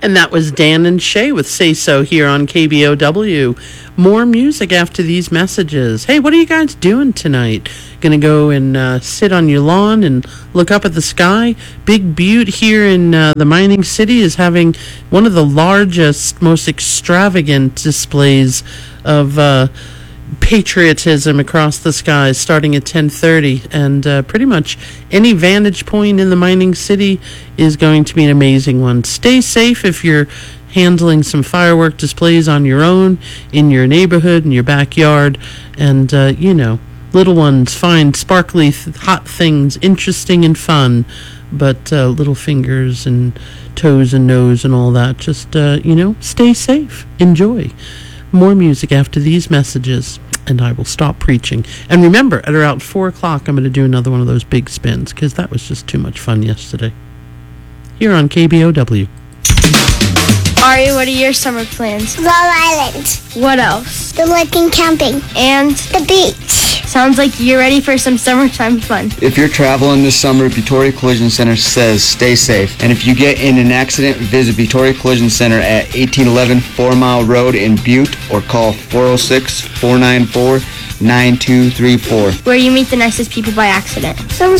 And that was Dan and Shay with Say So here on KBOW. More music after these messages. Hey, what are you guys doing tonight? Gonna go and sit on your lawn and look up at the sky? Big Butte here in the mining city is having one of the largest, most extravagant displays of patriotism across the skies starting at 10:30, and pretty much any vantage point in the mining city is going to be an amazing one. Stay safe if you're handling some firework displays on your own, in your neighborhood, in your backyard, and little ones find sparkly hot things interesting and fun, but little fingers and toes and nose and all that, just stay safe, enjoy. More music after these messages, and I will stop preaching. And remember, at around 4 o'clock, I'm going to do another one of those big spins, because that was just too much fun yesterday. Here on KBOW. Ari, what are your summer plans? Long Island. What else? The lake and camping. And? The beach. Sounds like you're ready for some summertime fun. If you're traveling this summer, Peoria Collision Center says stay safe. And if you get in an accident, visit Peoria Collision Center at 1811 4 Mile Road in Butte or call 406-494-9234. Where you meet the nicest people by accident. Summer.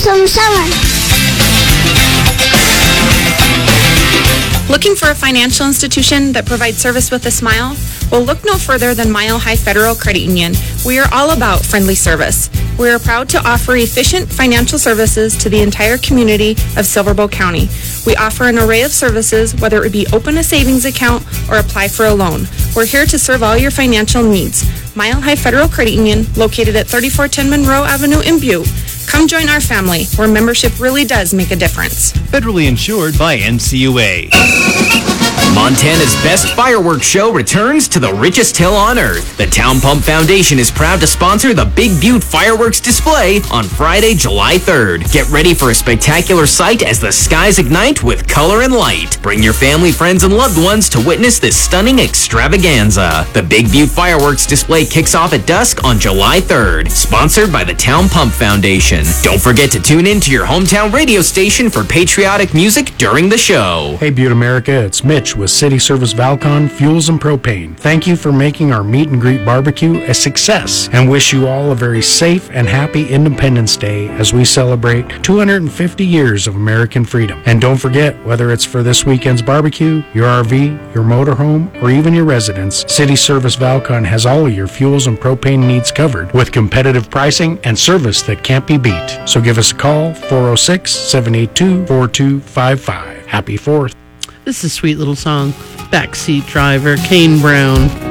Looking for a financial institution that provides service with a smile? Well, look no further than Mile High Federal Credit Union. We are all about friendly service. We are proud to offer efficient financial services to the entire community of Silver Bow County. We offer an array of services, whether it would be open a savings account or apply for a loan. We're here to serve all your financial needs. Mile High Federal Credit Union, located at 3410 Monroe Avenue in Butte. Come join our family, where membership really does make a difference. Federally insured by NCUA. Montana's best fireworks show returns to the richest hill on earth. The Town Pump Foundation is proud to sponsor the Big Butte Fireworks Display on Friday, July 3rd. Get ready for a spectacular sight as the skies ignite with color and light. Bring your family, friends, and loved ones to witness this stunning extravaganza. The Big Butte Fireworks Display kicks off at dusk on July 3rd. Sponsored by the Town Pump Foundation. Don't forget to tune in to your hometown radio station for patriotic music during the show. Hey Butte America, it's Mitch with City Service Valcon Fuels and Propane. Thank you for making our meet and greet barbecue a success, and wish you all a very safe and happy Independence Day as we celebrate 250 years of American freedom. And don't forget, whether it's for this weekend's barbecue, your RV, your motorhome, or even your residence, City Service Valcon has all of your fuels and propane needs covered with competitive pricing and service that can't be beat. So give us a call, 406-782-4255. Happy 4th. This is a sweet little song. Backseat Driver, Kane Brown.